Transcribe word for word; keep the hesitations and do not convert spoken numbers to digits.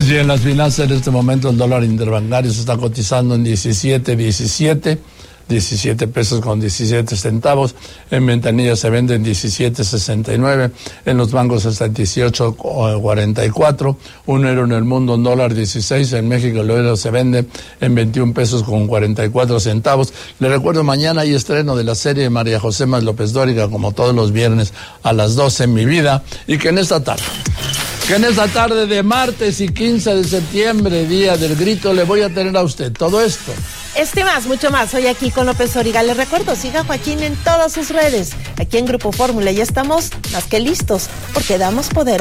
Y en las finanzas en este momento el dólar interbancario se está cotizando en diecisiete diecisiete, diecisiete pesos con diecisiete centavos. En ventanilla se vende en diecisiete sesenta y nueve, en los bancos está en dieciocho cuarenta y cuatro. Un euro en el mundo, un dólar dieciséis. En México el euro se vende en veintiún pesos con cuarenta y cuatro centavos. Le recuerdo, mañana hay estreno de la serie de María José Más López Dóriga, como todos los viernes a las doce en Mi Vida, y que en esta tarde Que en esta tarde de martes y quince de septiembre, día del grito, le voy a tener a usted todo esto. Este más, mucho más. Hoy aquí con López Dóriga. Les recuerdo, siga a Joaquín en todas sus redes. Aquí en Grupo Fórmula ya estamos más que listos, porque damos poder